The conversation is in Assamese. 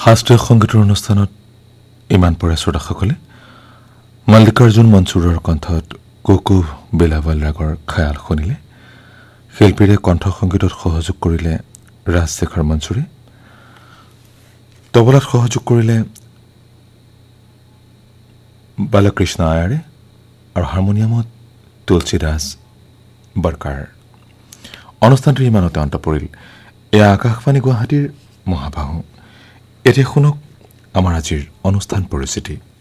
শাস্ত্ৰীয় সংগীতৰ অনুষ্ঠানত ইমান পৰে শ্ৰোতাসকলে মল্লিকাৰ্জুন মনছুৰৰ কণ্ঠত কুকু বেলাৱাল ৰাগৰ খায়াল শুনিলে। শিল্পীৰে কণ্ঠ সংগীতত সহযোগ কৰিলে ৰাজশেখৰ মনছুৰে, তবলাত সহযোগ কৰিলে বালকৃষ্ণ আয়াৰে আৰু হাৰমনিয়ামত তুলসীদাস বৰকাৰ। অনুষ্ঠানটোৰ ইমানতে অন্ত পৰিল। এয়া আকাশবাণী গুৱাহাটীৰ মহাবাহু। এতিয়া শুনক আমাৰ আজিৰ অনুষ্ঠান পৰিচিতি।